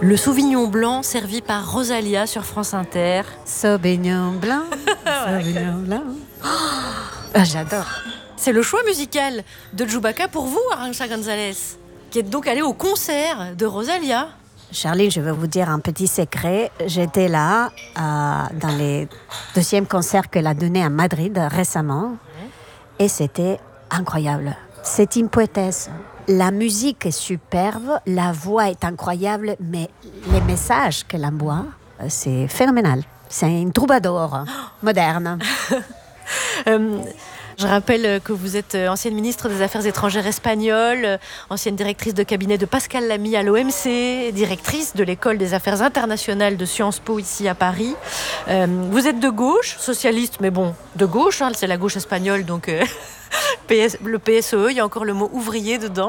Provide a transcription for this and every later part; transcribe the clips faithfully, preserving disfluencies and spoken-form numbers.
Le Sauvignon blanc servi par Rosalia sur France Inter. Sauvignon blanc, Sauvignon blanc. Oh, ah, j'adore. C'est le choix musical de Chewbacca pour vous, Arantxa González, qui est donc allé au concert de Rosalia. Charline, je vais vous dire un petit secret. J'étais là euh, dans les deuxièmes concerts qu'elle a donné à Madrid récemment et c'était incroyable. C'est une poétesse. La musique est superbe, la voix est incroyable, mais les messages qu'elle envoie, c'est phénoménal. C'est une troubadour moderne. euh, je rappelle que vous êtes ancienne ministre des Affaires étrangères espagnole, ancienne directrice de cabinet de Pascal Lamy à l'O M C, directrice de l'École des Affaires internationales de Sciences Po ici à Paris. Euh, vous êtes de gauche, socialiste, mais bon, de gauche, hein, c'est la gauche espagnole, donc... Euh... P S, le P S E, il y a encore le mot ouvrier dedans.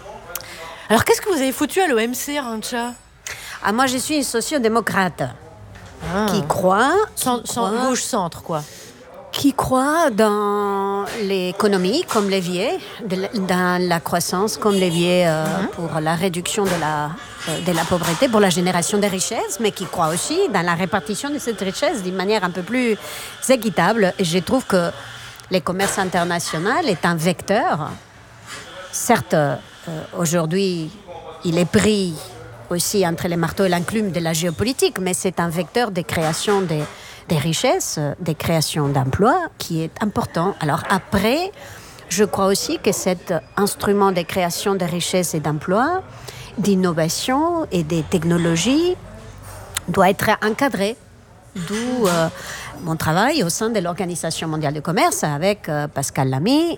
Alors, qu'est-ce que vous avez foutu à l'O M C, Arantxa ? Ah, moi, je suis une sociodémocrate ah. qui croit... Sans, sans gauche-centre, quoi. Qui croit dans l'économie comme levier, de, dans la croissance comme levier euh, mm-hmm. pour la réduction de la, euh, de la pauvreté, pour la génération des richesses, mais qui croit aussi dans la répartition de cette richesse d'une manière un peu plus équitable. Et je trouve que le commerce international est un vecteur. Certes, euh, aujourd'hui, il est pris aussi entre les marteaux et l'enclume de la géopolitique, mais c'est un vecteur de création des, des richesses, des créations d'emplois qui est important. Alors après, je crois aussi que cet instrument de création de richesses et d'emplois, d'innovation et des technologies doit être encadré. D'où euh, mon travail au sein de l'Organisation mondiale du commerce avec euh, Pascal Lamy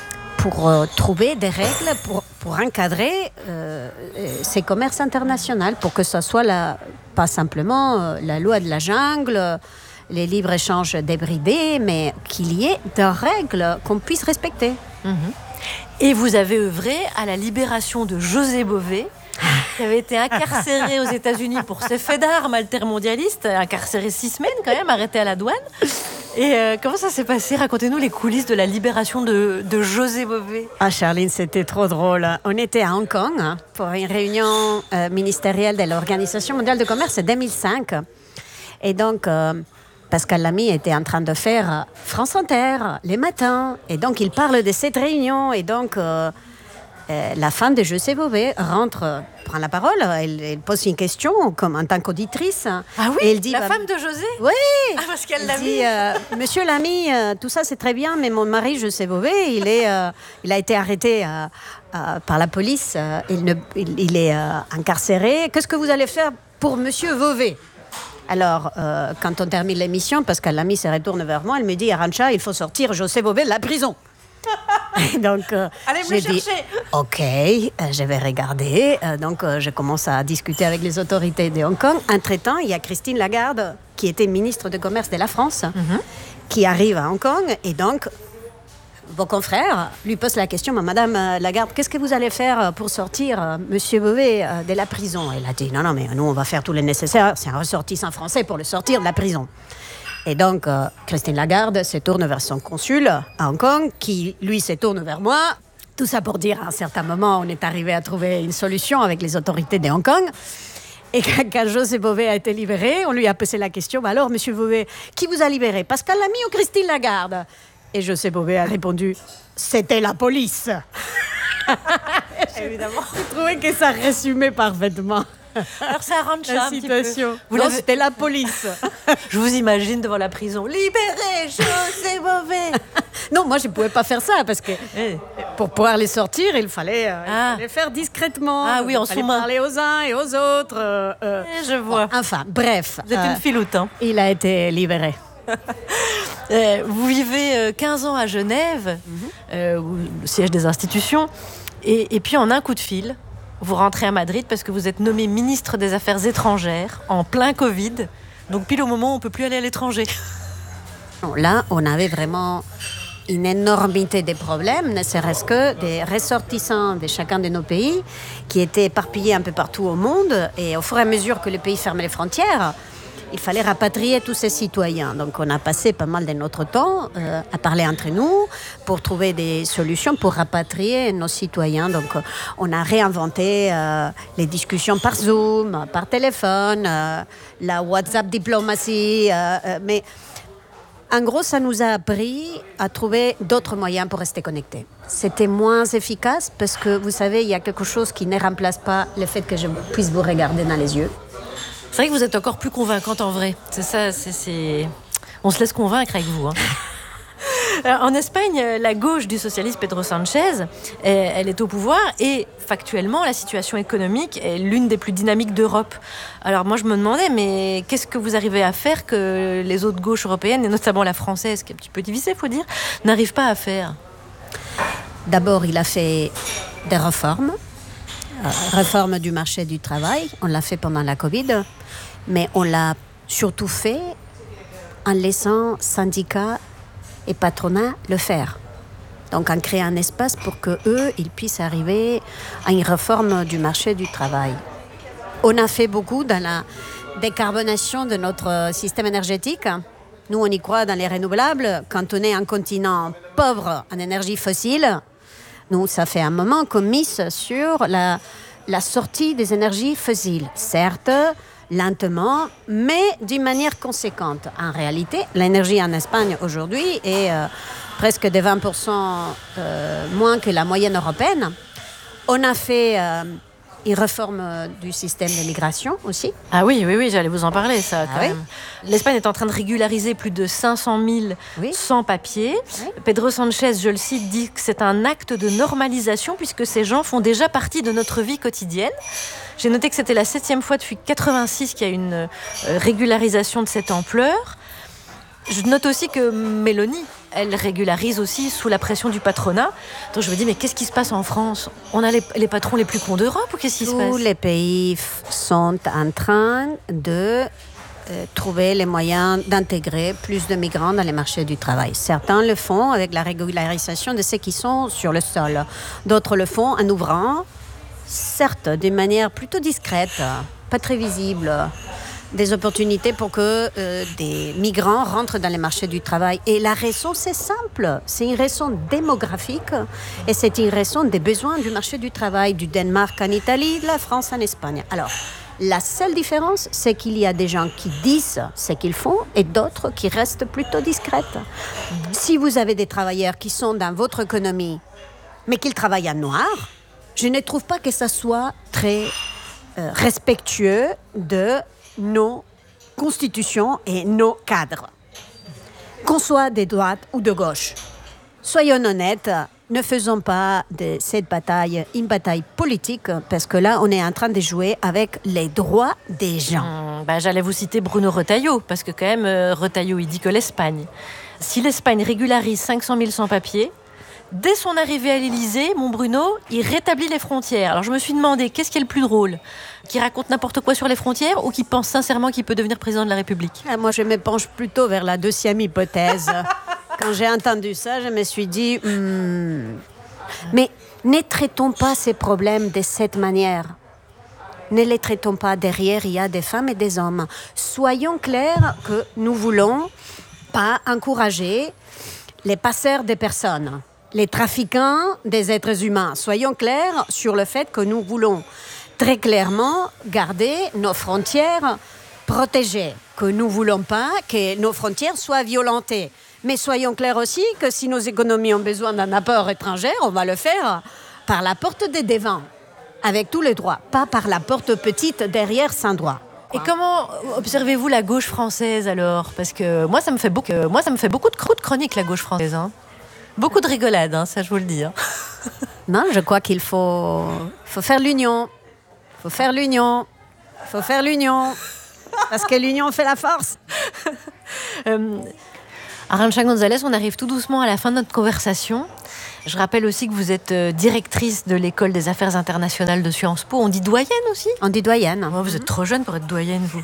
pour euh, trouver des règles pour, pour encadrer euh, ces commerces internationaux, pour que ce soit la, pas simplement euh, la loi de la jungle, les libres-échanges débridés, mais qu'il y ait des règles qu'on puisse respecter. Mmh. Et vous avez œuvré à la libération de José Bové, qui avait été incarcéré aux États-Unis pour ses faits d'armes altermondialistes, incarcéré six semaines quand même, arrêté à la douane. Et euh, comment ça s'est passé ? Racontez-nous les coulisses de la libération de, de José Bové. Ah, Charline, c'était trop drôle. On était à Hong Kong hein, pour une réunion euh, ministérielle de l'Organisation mondiale du commerce en deux mille cinq. Et donc, euh, Pascal Lamy était en train de faire France Inter les matins. Et donc, il parle de cette réunion. Et donc... Euh, Euh, la femme de José Bové rentre, euh, prend la parole, elle, elle pose une question comme en tant qu'auditrice. Ah oui, et elle dit, la bah, femme de José ? Oui. Ah, parce qu'elle l'a dit, euh, Monsieur Lamy, euh, tout ça c'est très bien, mais mon mari José Bové, il, est, euh, il a été arrêté euh, euh, par la police, euh, il, ne, il, il est euh, incarcéré. Qu'est-ce que vous allez faire pour Monsieur Bové ? Alors, euh, quand on termine l'émission, Pascal Lamy se retourne vers moi, elle me dit, Arantxa, il faut sortir José Bové de la prison. Donc, euh, allez me j'ai chercher. dit, ok, euh, je vais regarder. Euh, donc, euh, je commence à discuter avec les autorités de Hong Kong. Entre-temps, il y a Christine Lagarde, qui était ministre de Commerce de la France, mm-hmm. qui arrive à Hong Kong. Et donc, vos confrères lui posent la question, Madame Lagarde, qu'est-ce que vous allez faire pour sortir euh, Monsieur Bové euh, de la prison ? Elle a dit, non, non, mais nous, on va faire tout le nécessaire. C'est un ressortissant français pour le sortir de la prison. Et donc, euh, Christine Lagarde se tourne vers son consul à Hong Kong, qui, lui, se tourne vers moi. Tout ça pour dire, à un certain moment, on est arrivé à trouver une solution avec les autorités de Hong Kong. Et quand, quand José Bové a été libéré, on lui a posé la question, bah alors, Monsieur Bové, qui vous a libéré, Pascal Lamy ou Christine Lagarde ? Et José Bové a répondu, c'était la police. Évidemment. Je trouvais que ça résumait parfaitement. Alors ça Arantxa la un situation. Petit peu. Vous non, l'avez... c'était la police. Je vous imagine devant la prison. Libérez José Bové. Non, moi je ne pouvais pas faire ça parce que pour pouvoir les sortir, il fallait, euh, ah. il fallait faire discrètement. Ah oui, en il fallait sous-main. Parler aux uns et aux autres. Euh, euh. Je vois. Bon, enfin, bref. Vous êtes euh, une filoute, hein. Il a été libéré. euh, vous vivez quinze ans à Genève, mm-hmm. euh, le siège des institutions, et, et puis en un coup de fil, vous rentrez à Madrid parce que vous êtes nommé ministre des Affaires étrangères en plein Covid, donc pile au moment où on ne peut plus aller à l'étranger. Là, on avait vraiment une énormité de problèmes, ne serait-ce que des ressortissants de chacun de nos pays qui étaient éparpillés un peu partout au monde. Et au fur et à mesure que le pays ferme les frontières, il fallait rapatrier tous ces citoyens. Donc on a passé pas mal de notre temps euh, à parler entre nous pour trouver des solutions pour rapatrier nos citoyens. Donc on a réinventé euh, les discussions par Zoom, par téléphone, euh, la WhatsApp diplomatie, euh, euh, mais en gros, ça nous a appris à trouver d'autres moyens pour rester connectés. C'était moins efficace parce que, vous savez, il y a quelque chose qui ne remplace pas le fait que je puisse vous regarder dans les yeux. C'est vrai que vous êtes encore plus convaincante en vrai. C'est ça, c'est... c'est... On se laisse convaincre avec vous. Hein. En Espagne, la gauche du socialiste Pedro Sánchez, elle est au pouvoir et factuellement, la situation économique est l'une des plus dynamiques d'Europe. Alors moi, je me demandais, mais qu'est-ce que vous arrivez à faire que les autres gauches européennes, et notamment la française, qui est un petit peu divisée, il faut dire, n'arrivent pas à faire? D'abord, il a fait des réformes. Euh, réforme du marché du travail, on l'a fait pendant la Covid, mais on l'a surtout fait en laissant syndicats et patronat le faire. Donc en créant un espace pour qu'eux, ils puissent arriver à une réforme du marché du travail. On a fait beaucoup dans la décarbonation de notre système énergétique. Nous, on y croit dans les renouvelables. Quand on est un continent pauvre en énergie fossile, nous, ça fait un moment qu'on mise sur la, la sortie des énergies fossiles. Certes, lentement, mais d'une manière conséquente. En réalité, l'énergie en Espagne aujourd'hui est euh, presque de vingt pour cent euh, moins que la moyenne européenne. On a fait euh, une réforme du système de migration aussi. Ah oui, oui, oui, j'allais vous en parler, ça, quand ah même. Oui. L'Espagne est en train de régulariser plus de cinq cent mille oui. sans-papiers. Oui. Pedro Sánchez, je le cite, dit que c'est un acte de normalisation puisque ces gens font déjà partie de notre vie quotidienne. J'ai noté que c'était la septième fois depuis quatre-vingt-six qu'il y a une euh, régularisation de cette ampleur. Je note aussi que Mélanie, elle régularise aussi sous la pression du patronat. Donc je me dis, mais qu'est-ce qui se passe en France? On a les, les patrons les plus cons d'Europe ou qu'est-ce qui se passe? Tous les pays sont en train de euh, trouver les moyens d'intégrer plus de migrants dans les marchés du travail. Certains le font avec la régularisation de ceux qui sont sur le sol. D'autres le font en ouvrant, certes, d'une manière plutôt discrète, pas très visible, des opportunités pour que euh, des migrants rentrent dans les marchés du travail. Et la raison, c'est simple. C'est une raison démographique et c'est une raison des besoins du marché du travail, du Danemark en Italie, de la France en Espagne. Alors, la seule différence, c'est qu'il y a des gens qui disent ce qu'ils font et d'autres qui restent plutôt discrètes. Mmh. Si vous avez des travailleurs qui sont dans votre économie, mais qu'ils travaillent en noir, je ne trouve pas que ça soit très euh, respectueux de nos constitutions et nos cadres. Qu'on soit de droite ou de gauche. Soyons honnêtes, ne faisons pas de cette bataille une bataille politique, parce que là, on est en train de jouer avec les droits des gens. Mmh, bah, j'allais vous citer Bruno Retailleau, parce que quand même, euh, Retailleau, il dit que l'Espagne, si l'Espagne régularise cinq cent mille sans-papiers, dès son arrivée à l'Élysée, mon Bruno, il rétablit les frontières. Alors je me suis demandé, qu'est-ce qui est le plus drôle? Qui raconte n'importe quoi sur les frontières ou qui pense sincèrement qu'il peut devenir président de la République? ah, Moi, je me penche plutôt vers la deuxième hypothèse. Quand j'ai entendu ça, je me suis dit... Hmm. Mais ne traitons pas ces problèmes de cette manière. Ne les traitons pas. Derrière, il y a des femmes et des hommes. Soyons clairs que nous voulons pas encourager les passeurs de personnes, les trafiquants des êtres humains. Soyons clairs sur le fait que nous voulons très clairement garder nos frontières protégées, que nous ne voulons pas que nos frontières soient violentées. Mais soyons clairs aussi que si nos économies ont besoin d'un apport étranger, on va le faire par la porte des devants, avec tous les droits, pas par la porte petite derrière sans droit. Et comment observez-vous la gauche française alors? Parce que moi, ça me fait beaucoup, moi, ça me fait beaucoup de chroniques, la gauche française. Hein. Beaucoup de rigolade, hein, ça je vous le dis. Hein. Non, je crois qu'il faut, faut faire l'union. Il faut faire l'union. Il faut faire l'union. Parce que l'union fait la force. euh, Arantxa González, on arrive tout doucement à la fin de notre conversation. Je rappelle aussi que vous êtes directrice de l'école des affaires internationales de Sciences Po. On dit doyenne aussi? On dit doyenne. Oh, vous êtes trop jeune pour être doyenne, vous.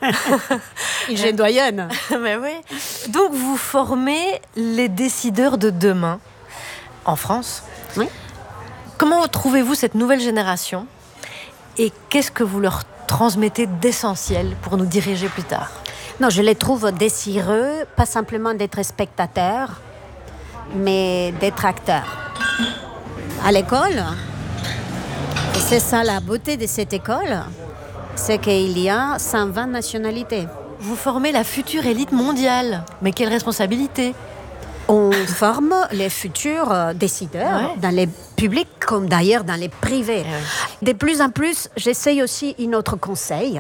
J'ai doyenne. Mais oui. Donc, vous formez les décideurs de demain en France. Oui. Comment trouvez-vous cette nouvelle génération et qu'est-ce que vous leur transmettez d'essentiel pour nous diriger plus tard? Non, je les trouve désireux, pas simplement d'être spectateurs, mais d'être acteurs. À l'école, et c'est ça la beauté de cette école, c'est qu'il y a cent vingt nationalités. Vous formez la future élite mondiale. Mais quelle responsabilité! On forme les futurs décideurs ouais. dans les publics comme d'ailleurs dans les privés. Ouais. De plus en plus, j'essaye aussi un autre conseil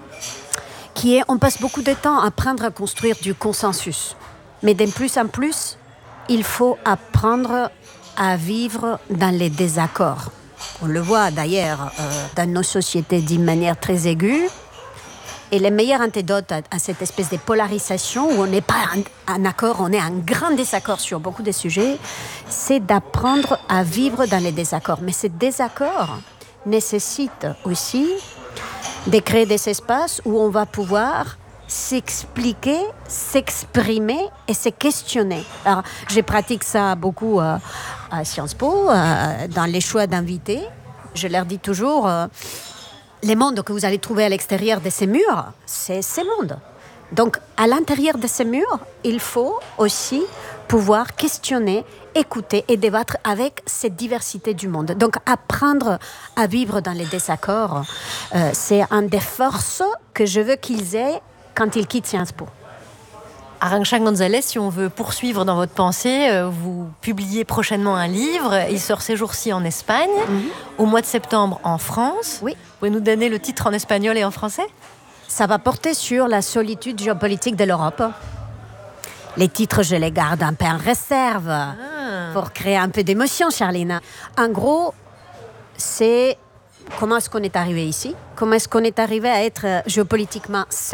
qui est on passe beaucoup de temps à apprendre à construire du consensus. Mais de plus en plus, il faut apprendre à vivre dans les désaccords. On le voit d'ailleurs euh, dans nos sociétés d'une manière très aiguë. Et le meilleur antidote à, à cette espèce de polarisation où on n'est pas en, en accord, on est en grand désaccord sur beaucoup de sujets, c'est d'apprendre à vivre dans les désaccords. Mais ces désaccords nécessitent aussi de créer des espaces où on va pouvoir s'expliquer, s'exprimer et se questionner. Alors, je pratique ça beaucoup euh, à Sciences Po, euh, dans les choix d'invités. Je leur dis toujours... Euh, les mondes que vous allez trouver à l'extérieur de ces murs, c'est ces mondes. Donc, à l'intérieur de ces murs, il faut aussi pouvoir questionner, écouter et débattre avec cette diversité du monde. Donc, apprendre à vivre dans les désaccords, euh, c'est une des forces que je veux qu'ils aient quand ils quittent Sciences Po. Arantxa González, si on veut poursuivre dans votre pensée, vous publiez prochainement un livre. Il sort ces jours-ci en Espagne, mm-hmm. au mois de septembre en France. Oui. Vous pouvez nous donner le titre en espagnol et en français ? Ça va porter sur la solitude géopolitique de l'Europe. Les titres, je les garde un peu en réserve ah. pour créer un peu d'émotion, Charline. En gros, c'est comment est-ce qu'on est arrivé ici ? Comment est-ce qu'on est arrivé à être géopolitiquement seul ?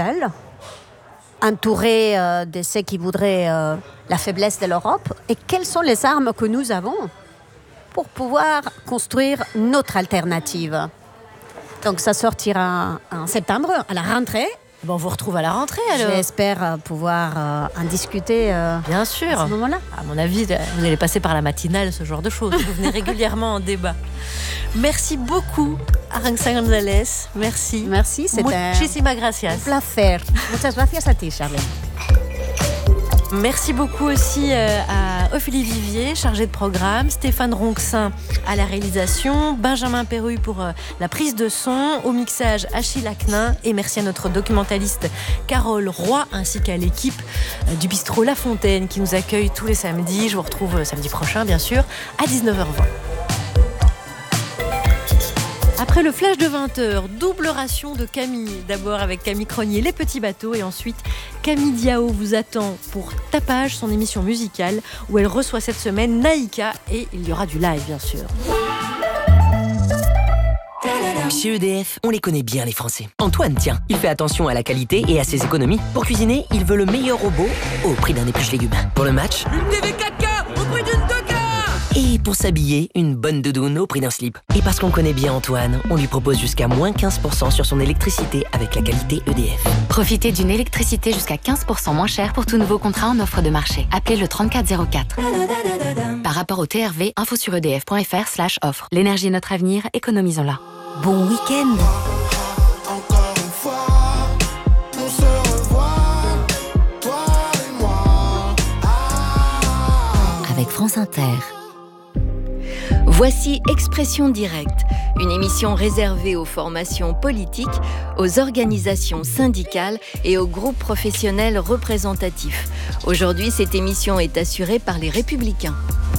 Entouré euh, de ceux qui voudraient euh, la faiblesse de l'Europe, et quelles sont les armes que nous avons pour pouvoir construire notre alternative. Donc ça sortira en septembre, à la rentrée. Bon, on vous retrouve à la rentrée alors. J'espère euh, pouvoir euh, en discuter euh, Bien sûr. à ce moment-là. À mon avis, vous allez passer par la matinale, ce genre de choses. Vous venez régulièrement en débat. Merci beaucoup, Arantxa González. Merci. Merci, c'était Muchísimas gracias. Un placer. Muchas gracias a ti, Charlie. Merci beaucoup aussi à Ophélie Vivier, chargée de programme, Stéphane Ronxin à la réalisation, Benjamin Perru pour la prise de son, au mixage Achille Aknin, et merci à notre documentaliste Carole Roy ainsi qu'à l'équipe du bistrot La Fontaine qui nous accueille tous les samedis. Je vous retrouve samedi prochain bien sûr à dix-neuf heures vingt. Après le flash de vingt heures, double ration de Camille. D'abord avec Camille Cronier, Les Petits Bateaux, et ensuite Camille Diao vous attend pour Tapage, son émission musicale, où elle reçoit cette semaine Naïka, et il y aura du live bien sûr. Chez E D F, on les connaît bien les Français. Antoine, tiens, il fait attention à la qualité et à ses économies. Pour cuisiner, il veut le meilleur robot au prix d'un épluche légumes. Pour le match, une T V quatre K au prix d'une deux K. Et pour s'habiller, une bonne doudoune au prix d'un slip. Et parce qu'on connaît bien Antoine, on lui propose jusqu'à moins quinze pour cent sur son électricité avec la qualité E D F. Profitez d'une électricité jusqu'à quinze pour cent moins chère pour tout nouveau contrat en offre de marché. Appelez le trente-quatre zéro quatre. Par rapport au T R V, info sur edf.fr slash offre. L'énergie est notre avenir, économisons-la. Bon week-end. Encore une fois, on se revoit, toi et moi. Ah. Avec France Inter. Voici Expression Directe, une émission réservée aux formations politiques, aux organisations syndicales et aux groupes professionnels représentatifs. Aujourd'hui, cette émission est assurée par les Républicains.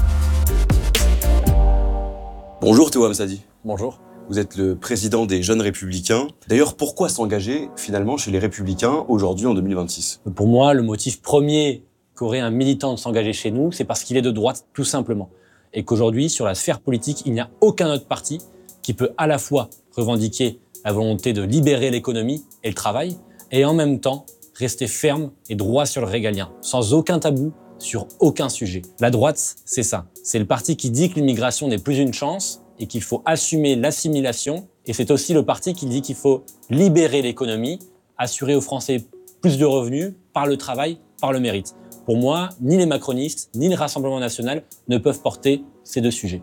Bonjour Théo Hamsadi. Bonjour. Vous êtes le président des Jeunes Républicains. D'ailleurs, pourquoi s'engager finalement chez les Républicains aujourd'hui en deux mille vingt-six ? Pour moi, le motif premier qu'aurait un militant de s'engager chez nous, c'est parce qu'il est de droite, tout simplement. Et qu'aujourd'hui, sur la sphère politique, il n'y a aucun autre parti qui peut à la fois revendiquer la volonté de libérer l'économie et le travail, et en même temps rester ferme et droit sur le régalien, sans aucun tabou, sur aucun sujet. La droite, c'est ça. C'est le parti qui dit que l'immigration n'est plus une chance et qu'il faut assumer l'assimilation. Et c'est aussi le parti qui dit qu'il faut libérer l'économie, assurer aux Français plus de revenus par le travail, par le mérite. Pour moi, ni les macronistes, ni le Rassemblement national ne peuvent porter ces deux sujets.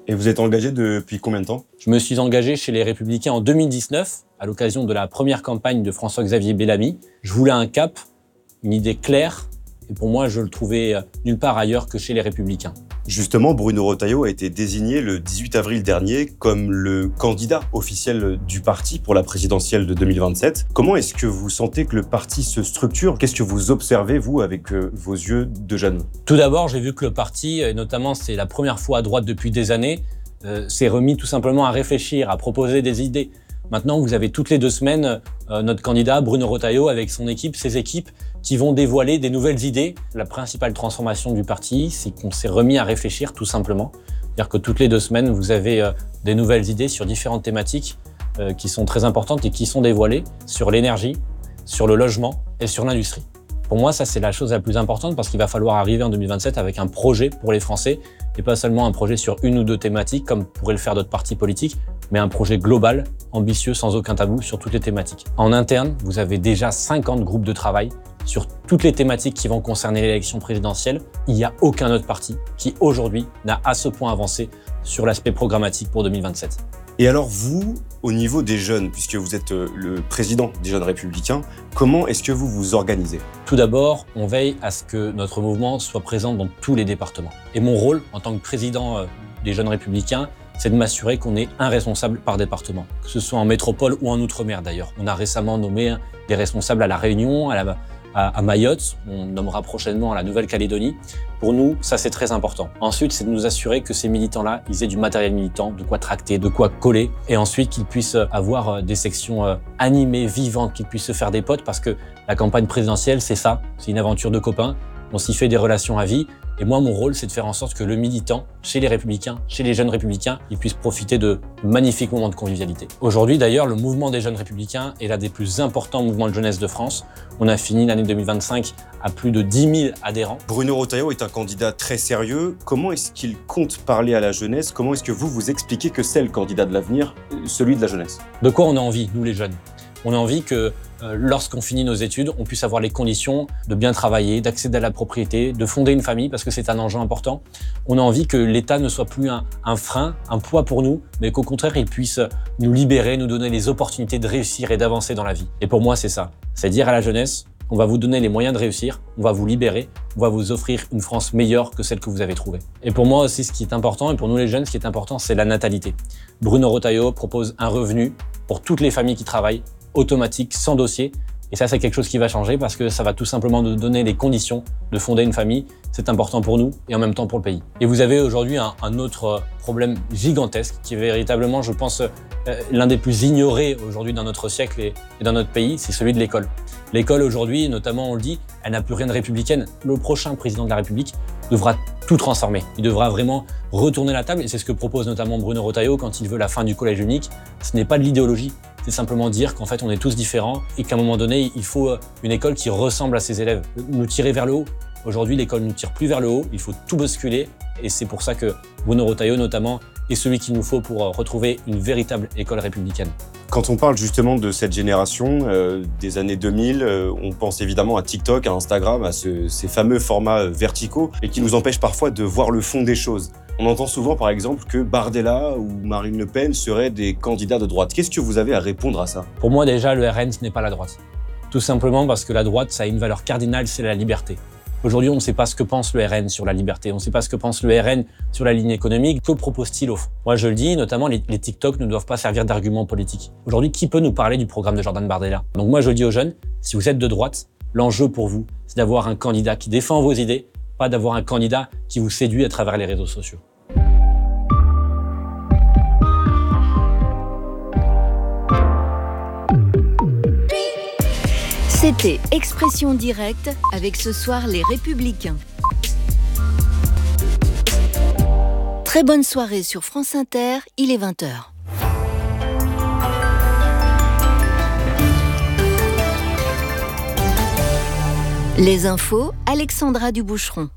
Et vous êtes engagé depuis combien de temps ? Je me suis engagé chez les Républicains en deux mille dix-neuf, à l'occasion de la première campagne de François-Xavier Bellamy. Je voulais un cap, une idée claire, et pour moi, je le trouvais nulle part ailleurs que chez les Républicains. Justement, Bruno Retailleau a été désigné le dix-huit avril dernier comme le candidat officiel du parti pour la présidentielle de deux mille vingt-sept. Comment est-ce que vous sentez que le parti se structure ? Qu'est-ce que vous observez, vous, avec vos yeux de jeune ? Tout d'abord, j'ai vu que le parti, et notamment c'est la première fois à droite depuis des années, euh, s'est remis tout simplement à réfléchir, à proposer des idées. Maintenant, vous avez toutes les deux semaines euh, notre candidat Bruno Retailleau avec son équipe, ses équipes, qui vont dévoiler des nouvelles idées. La principale transformation du parti, c'est qu'on s'est remis à réfléchir tout simplement. C'est-à-dire que toutes les deux semaines, vous avez euh, des nouvelles idées sur différentes thématiques euh, qui sont très importantes et qui sont dévoilées sur l'énergie, sur le logement et sur l'industrie. Pour moi, ça, c'est la chose la plus importante parce qu'il va falloir arriver en deux mille vingt-sept avec un projet pour les Français et pas seulement un projet sur une ou deux thématiques comme pourraient le faire d'autres partis politiques, mais un projet global, ambitieux, sans aucun tabou sur toutes les thématiques. En interne, vous avez déjà cinquante groupes de travail sur toutes les thématiques qui vont concerner l'élection présidentielle. Il n'y a aucun autre parti qui, aujourd'hui, n'a à ce point avancé sur l'aspect programmatique pour deux mille vingt-sept. Et alors vous, au niveau des jeunes, puisque vous êtes le président des Jeunes Républicains, comment est-ce que vous vous organisez ? Tout d'abord, on veille à ce que notre mouvement soit présent dans tous les départements. Et mon rôle, en tant que président des Jeunes Républicains, c'est de m'assurer qu'on ait un responsable par département, que ce soit en métropole ou en outre-mer d'ailleurs. On a récemment nommé des responsables à La Réunion, à, la, à, à Mayotte, on nommera prochainement à la Nouvelle-Calédonie. Pour nous, ça c'est très important. Ensuite, c'est de nous assurer que ces militants-là, ils aient du matériel militant, de quoi tracter, de quoi coller, et ensuite qu'ils puissent avoir des sections animées, vivantes, qu'ils puissent se faire des potes, parce que la campagne présidentielle, c'est ça, c'est une aventure de copains, on s'y fait des relations à vie. Et moi, mon rôle, c'est de faire en sorte que le militant, chez les Républicains, chez les Jeunes Républicains, il puisse profiter de magnifiques moments de convivialité. Aujourd'hui, d'ailleurs, le mouvement des Jeunes Républicains est l'un des plus importants mouvements de jeunesse de France. On a fini l'année deux mille vingt-cinq à plus de dix mille adhérents. Bruno Retailleau est un candidat très sérieux. Comment est-ce qu'il compte parler à la jeunesse ? Comment est-ce que vous vous expliquez que c'est le candidat de l'avenir, celui de la jeunesse ? De quoi on a envie, nous les jeunes ? On a envie que euh, lorsqu'on finit nos études, on puisse avoir les conditions de bien travailler, d'accéder à la propriété, de fonder une famille parce que c'est un enjeu important. On a envie que l'État ne soit plus un, un frein, un poids pour nous, mais qu'au contraire, il puisse nous libérer, nous donner les opportunités de réussir et d'avancer dans la vie. Et pour moi, c'est ça. C'est dire à la jeunesse, on va vous donner les moyens de réussir, on va vous libérer, on va vous offrir une France meilleure que celle que vous avez trouvée. Et pour moi aussi, ce qui est important, et pour nous les jeunes, ce qui est important, c'est la natalité. Bruno Retailleau propose un revenu pour toutes les familles qui travaillent, automatique, sans dossier. Et ça, c'est quelque chose qui va changer parce que ça va tout simplement nous donner les conditions de fonder une famille. C'est important pour nous et en même temps pour le pays. Et vous avez aujourd'hui un, un autre problème gigantesque qui est véritablement, je pense, euh, l'un des plus ignorés aujourd'hui dans notre siècle et, et dans notre pays, c'est celui de l'école. L'école aujourd'hui, notamment, on le dit, elle n'a plus rien de républicaine. Le prochain président de la République devra tout transformer. Il devra vraiment retourner la table et c'est ce que propose notamment Bruno Retailleau quand il veut la fin du collège unique. Ce n'est pas de l'idéologie. C'est simplement dire qu'en fait, on est tous différents et qu'à un moment donné, il faut une école qui ressemble à ses élèves, nous tirer vers le haut. Aujourd'hui, l'école ne nous tire plus vers le haut, il faut tout bousculer et c'est pour ça que Bruno Retailleau, notamment, est celui qu'il nous faut pour retrouver une véritable école républicaine. Quand on parle justement de cette génération euh, des années deux mille, euh, on pense évidemment à TikTok, à Instagram, à ce, ces fameux formats verticaux et qui nous empêchent parfois de voir le fond des choses. On entend souvent, par exemple, que Bardella ou Marine Le Pen seraient des candidats de droite. Qu'est-ce que vous avez à répondre à ça ? Pour moi, déjà, le R N, ce n'est pas la droite. Tout simplement parce que la droite, ça a une valeur cardinale, c'est la liberté. Aujourd'hui, on ne sait pas ce que pense le R N sur la liberté, on ne sait pas ce que pense le R N sur la ligne économique. Que propose-t-il au fond ? Moi, je le dis, notamment, les, les TikTok ne doivent pas servir d'argument politique. Aujourd'hui, qui peut nous parler du programme de Jordan Bardella ? Donc moi, je le dis aux jeunes, si vous êtes de droite, l'enjeu pour vous, c'est d'avoir un candidat qui défend vos idées, pas d'avoir un candidat qui vous séduit à travers les réseaux sociaux. C'était Expression directe avec ce soir les Républicains. Très bonne soirée sur France Inter, il est vingt heures. Les infos, Alexandra Duboucheron.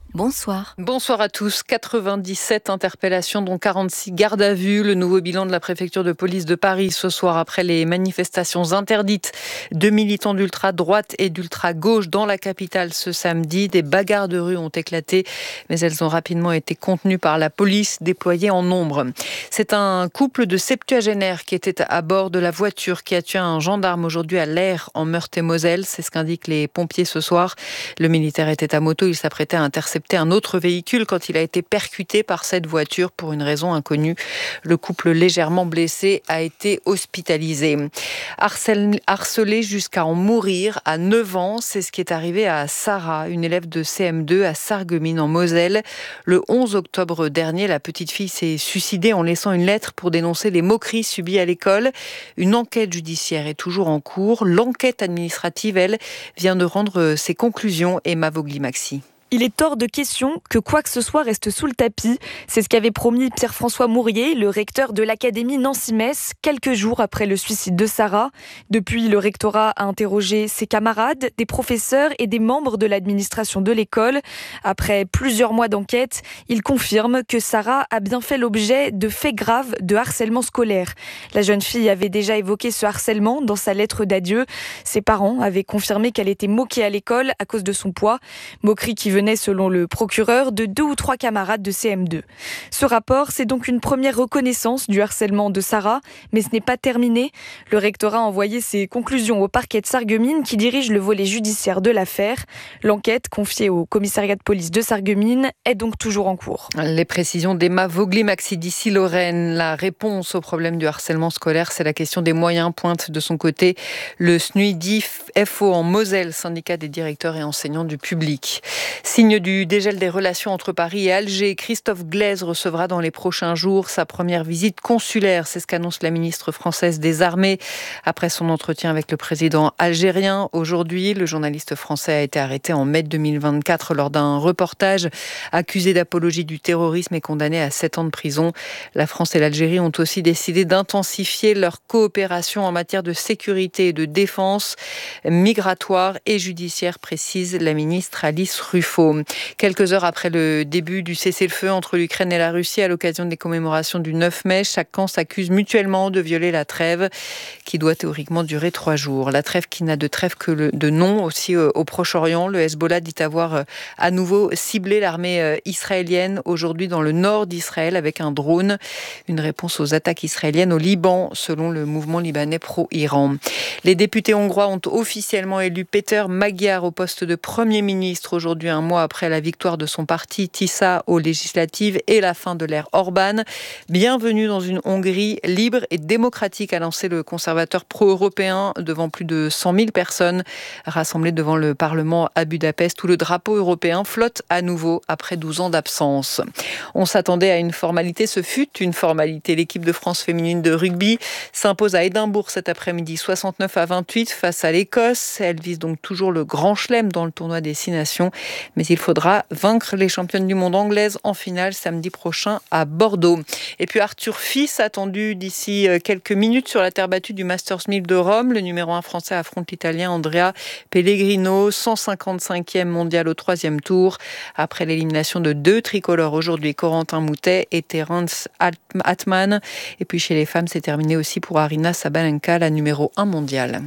bonsoir. Bonsoir à tous. quatre-vingt-dix-sept interpellations, dont quarante-six gardes à vue. Le nouveau bilan de la préfecture de police de Paris ce soir après les manifestations interdites de militants d'ultra-droite et d'ultra-gauche dans la capitale ce samedi. Des bagarres de rue ont éclaté, mais elles ont rapidement été contenues par la police déployée en nombre. C'est un couple de septuagénaires qui était à bord de la voiture qui a tué un gendarme aujourd'hui à Lair en Meurthe-et-Moselle. C'est ce qu'indiquent les pompiers ce soir. Le militaire était à moto, il s'apprêtait à intercepter un autre véhicule quand il a été percuté par cette voiture pour une raison inconnue. Le couple légèrement blessé a été hospitalisé. Harcel, harcelé jusqu'à en mourir à neuf ans, c'est ce qui est arrivé à Sarah, une élève de C M deux à Sarreguemines en Moselle. Le onze octobre dernier, la petite fille s'est suicidée en laissant une lettre pour dénoncer les moqueries subies à l'école. Une enquête judiciaire est toujours en cours. L'enquête administrative, elle, vient de rendre ses conclusions. Emma Vogli-Maxi. Il est hors de question que quoi que ce soit reste sous le tapis. C'est ce qu'avait promis Pierre-François Mourier, le recteur de l'Académie Nancy-Metz, quelques jours après le suicide de Sarah. Depuis, le rectorat a interrogé ses camarades, des professeurs et des membres de l'administration de l'école. Après plusieurs mois d'enquête, il confirme que Sarah a bien fait l'objet de faits graves de harcèlement scolaire. La jeune fille avait déjà évoqué ce harcèlement dans sa lettre d'adieu. Ses parents avaient confirmé qu'elle était moquée à l'école à cause de son poids. Moquerie qui venait, selon le procureur, de deux ou trois camarades de C M deux. Ce rapport, c'est donc une première reconnaissance du harcèlement de Sarah, mais ce n'est pas terminé. Le rectorat a envoyé ses conclusions au parquet de Sarreguemines qui dirige le volet judiciaire de l'affaire. L'enquête, confiée au commissariat de police de Sarreguemines, est donc toujours en cours. Les précisions d'Emma Vogli-Maxi d'ici Lorraine. La réponse au problème du harcèlement scolaire, c'est la question des moyens. Pointe de son côté le S N U I D I F O en Moselle, syndicat des directeurs et enseignants du public. Signe du dégel des relations entre Paris et Alger, Christophe Glaise recevra dans les prochains jours sa première visite consulaire. C'est ce qu'annonce la ministre française des Armées après son entretien avec le président algérien. Aujourd'hui, le journaliste français a été arrêté en mai deux mille vingt-quatre lors d'un reportage accusé d'apologie du terrorisme et condamné à sept ans de prison. La France et l'Algérie ont aussi décidé d'intensifier leur coopération en matière de sécurité et de défense migratoire et judiciaire, précise la ministre Alice Ruffo. Quelques heures après le début du cessez-le-feu entre l'Ukraine et la Russie à l'occasion des commémorations du neuf mai, chaque camp s'accuse mutuellement de violer la trêve qui doit théoriquement durer trois jours. La trêve qui n'a de trêve que le, de nom aussi au Proche-Orient. Le Hezbollah dit avoir à nouveau ciblé l'armée israélienne aujourd'hui dans le nord d'Israël avec un drone. Une réponse aux attaques israéliennes au Liban selon le mouvement libanais pro-Iran. Les députés hongrois ont officiellement élu Péter Magyar au poste de Premier ministre aujourd'hui, un mois après la victoire de son parti Tisza aux législatives et la fin de l'ère Orban. Bienvenue dans une Hongrie libre et démocratique, a lancé le conservateur pro-européen devant plus de cent mille personnes rassemblées devant le Parlement à Budapest où le drapeau européen flotte à nouveau après douze ans d'absence. On s'attendait à une formalité, ce fut une formalité. L'équipe de France féminine de rugby s'impose à Édimbourg cet après-midi soixante-neuf à vingt-huit face à l'Écosse. Elle vise donc toujours le grand chelem dans le tournoi des Six Nations. Mais il faudra vaincre les championnes du monde anglaises en finale samedi prochain à Bordeaux. Et puis Arthur Fils, attendu d'ici quelques minutes sur la terre battue du Masters mille de Rome. Le numéro un français affronte l'Italien Andrea Pellegrino, cent cinquante-cinquième mondial au troisième tour. Après l'élimination de deux tricolores aujourd'hui, Corentin Moutet et Terence Atman. Et puis chez les femmes, c'est terminé aussi pour Aryna Sabalenka, la numéro un mondiale.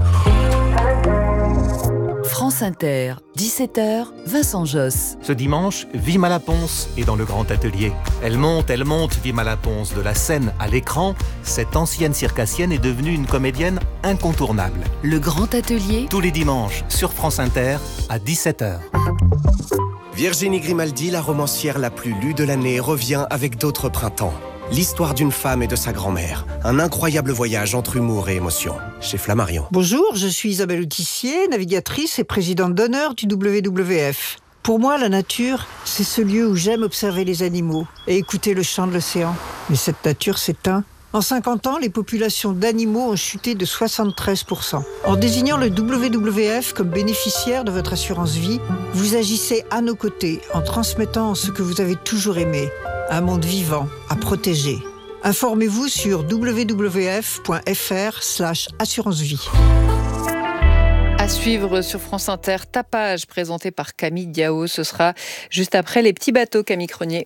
France Inter, dix-sept heures, Vincent Josse. Ce dimanche, Vima Laponce est dans le grand atelier. Elle monte, elle monte, Vima Laponce, de la scène à l'écran. Cette ancienne circassienne est devenue une comédienne incontournable. Le grand atelier, tous les dimanches, sur France Inter, à dix-sept heures. Virginie Grimaldi, la romancière la plus lue de l'année, revient avec d'autres printemps. L'histoire d'une femme et de sa grand-mère. Un incroyable voyage entre humour et émotion. Chez Flammarion. Bonjour, je suis Isabelle Autissier, navigatrice et présidente d'honneur du W W F. Pour moi, la nature, c'est ce lieu où j'aime observer les animaux et écouter le chant de l'océan. Mais cette nature s'éteint. En cinquante ans, les populations d'animaux ont chuté de soixante-treize pour cent. En désignant le W W F comme bénéficiaire de votre assurance vie, vous agissez à nos côtés en transmettant ce que vous avez toujours aimé, un monde vivant à protéger. Informez-vous sur w w w point f r slash assurance vie. À suivre sur France Inter, Tapage présenté par Camille Diao. Ce sera juste après les petits bateaux, Camille Cronier.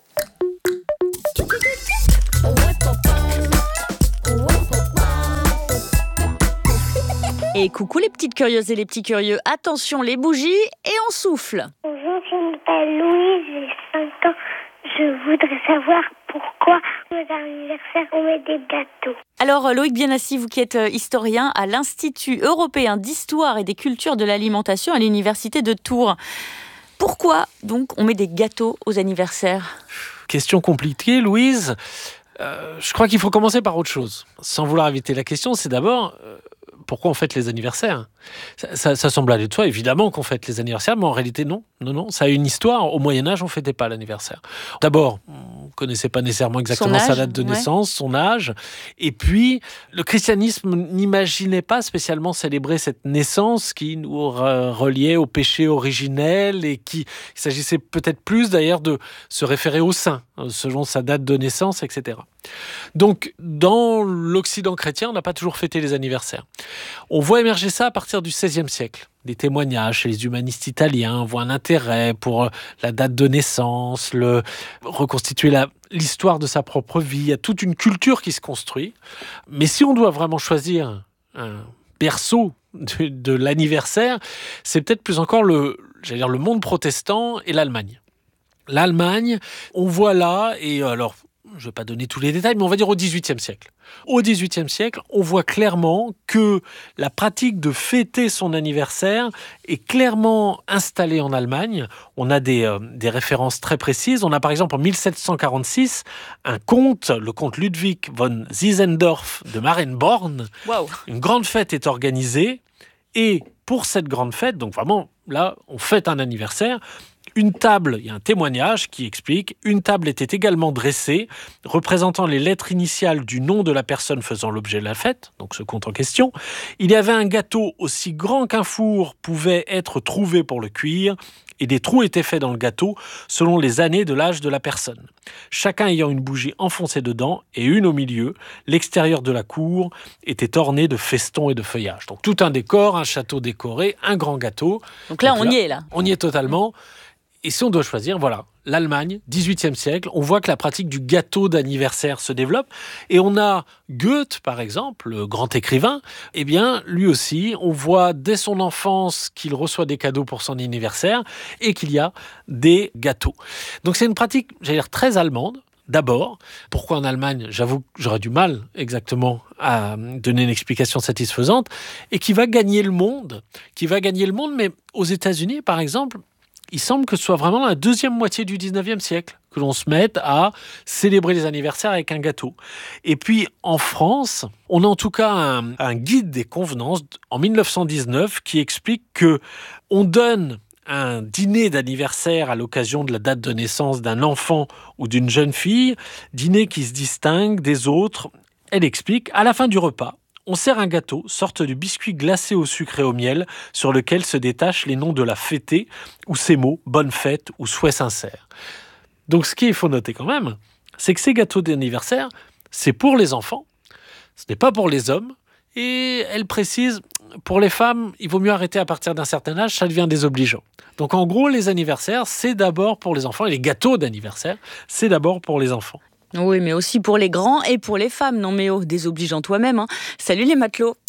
Et coucou les petites curieuses et les petits curieux. Attention les bougies et on souffle. Bonjour, je m'appelle Louise, j'ai cinq ans. Je voudrais savoir pourquoi aux anniversaires on met des gâteaux. Alors Loïc Bienassi, vous qui êtes historien à l'Institut européen d'histoire et des cultures de l'alimentation à l'université de Tours. Pourquoi donc on met des gâteaux aux anniversaires ? Question compliquée, Louise. Euh, je crois qu'il faut commencer par autre chose. Sans vouloir éviter la question, c'est d'abord... Euh, pourquoi on fête les anniversaires ? ça, ça, ça semble aller de soi, évidemment qu'on fête les anniversaires, mais en réalité non, non, non, ça a une histoire. Au Moyen-Âge, on ne fêtait pas l'anniversaire. D'abord, on ne connaissait pas nécessairement exactement sa date de naissance, ouais. son âge, et puis le christianisme n'imaginait pas spécialement célébrer cette naissance qui nous reliait au péché originel et qui, il s'agissait peut-être plus d'ailleurs de se référer au saint, selon sa date de naissance, et cetera. Donc, dans l'Occident chrétien, on n'a pas toujours fêté les anniversaires. On voit émerger ça à partir du seizième siècle. Des témoignages chez les humanistes italiens voient un intérêt pour la date de naissance, le, reconstituer la, l'histoire de sa propre vie. Il y a toute une culture qui se construit. Mais si on doit vraiment choisir un berceau de, de l'anniversaire, c'est peut-être plus encore le, j'allais dire, le monde protestant et l'Allemagne. L'Allemagne, on voit là, et alors... je ne vais pas donner tous les détails, mais on va dire au dix-huitième siècle. Au dix-huitième siècle, on voit clairement que la pratique de fêter son anniversaire est clairement installée en Allemagne. On a des, euh, des références très précises. On a par exemple en mille sept cent quarante-six un comte, le comte Ludwig von Zinzendorf de Marienborn. Wow. Une grande fête est organisée et pour cette grande fête, donc vraiment là, on fête un anniversaire. Une table, il y a un témoignage qui explique, une table était également dressée, représentant les lettres initiales du nom de la personne faisant l'objet de la fête, donc ce compte en question. Il y avait un gâteau aussi grand qu'un four pouvait être trouvé pour le cuire, et des trous étaient faits dans le gâteau selon les années de l'âge de la personne. Chacun ayant une bougie enfoncée dedans et une au milieu, l'extérieur de la cour était orné de festons et de feuillages. Donc tout un décor, un château décoré, un grand gâteau. Donc là, donc on là, y est là. On y est totalement. Et si on doit choisir, voilà, l'Allemagne, dix-huitième siècle, on voit que la pratique du gâteau d'anniversaire se développe. Et on a Goethe, par exemple, le grand écrivain, eh bien, lui aussi, on voit dès son enfance qu'il reçoit des cadeaux pour son anniversaire et qu'il y a des gâteaux. Donc c'est une pratique, j'allais dire, très allemande. D'abord, pourquoi en Allemagne ? J'avoue que j'aurais du mal exactement à donner une explication satisfaisante. Et qui va gagner le monde, qui va gagner le monde, mais aux États-Unis, par exemple, il semble que ce soit vraiment la deuxième moitié du dix-neuvième siècle que l'on se mette à célébrer les anniversaires avec un gâteau. Et puis, en France, on a en tout cas un, un guide des convenances en dix-neuf cent dix-neuf qui explique que on donne un dîner d'anniversaire à l'occasion de la date de naissance d'un enfant ou d'une jeune fille, dîner qui se distingue des autres. Elle explique, à la fin du repas, on sert un gâteau, sorte de biscuit glacé au sucre et au miel, sur lequel se détachent les noms de la fêtée ou ces mots « bonne fête » ou « souhait sincère ». Donc ce qu'il faut noter quand même, c'est que ces gâteaux d'anniversaire, c'est pour les enfants, ce n'est pas pour les hommes. Et elle précise, pour les femmes, il vaut mieux arrêter à partir d'un certain âge, ça devient désobligeant. Donc en gros, les anniversaires, c'est d'abord pour les enfants, et les gâteaux d'anniversaire, c'est d'abord pour les enfants. Oui, mais aussi pour les grands et pour les femmes. Non mais oh, désobligeant toi-même. Hein. Salut les matelots.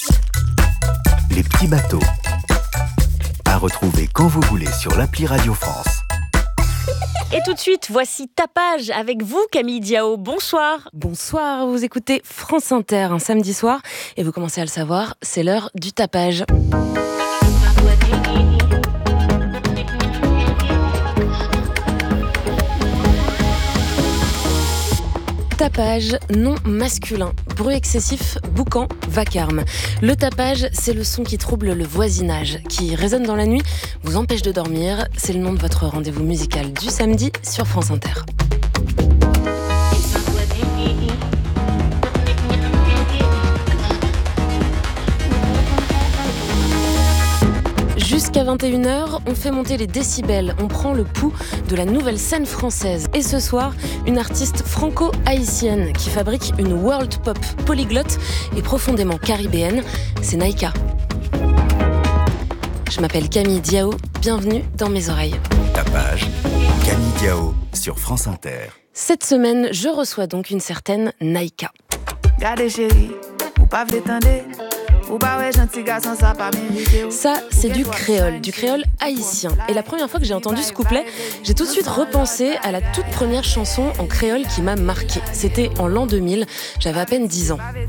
Les petits bateaux. À retrouver quand vous voulez sur l'appli Radio France. Et tout de suite, voici Tapage avec vous, Camille Diao. Bonsoir. Bonsoir, vous écoutez France Inter un samedi soir. Et vous commencez à le savoir, c'est l'heure du tapage. Tapage, nom masculin. Bruit excessif, boucan, vacarme. Le tapage, c'est le son qui trouble le voisinage, qui résonne dans la nuit, vous empêche de dormir. C'est le nom de votre rendez-vous musical du samedi sur France Inter. Jusqu'à vingt et une heures, on fait monter les décibels, on prend le pouls de la nouvelle scène française. Et ce soir, une artiste franco-haïtienne qui fabrique une world pop polyglotte et profondément caribéenne, c'est Naïka. Je m'appelle Camille Diao, bienvenue dans mes oreilles. Tapage, Camille Diao sur France Inter. Cette semaine, je reçois donc une certaine Naïka. Gardez chérie, ou pas l'étendez. Ça, c'est du créole, du créole haïtien. Et la première fois que j'ai entendu ce couplet, j'ai tout de suite repensé à la toute première chanson en créole qui m'a marquée. C'était en l'an deux mille, j'avais à peine dix ans.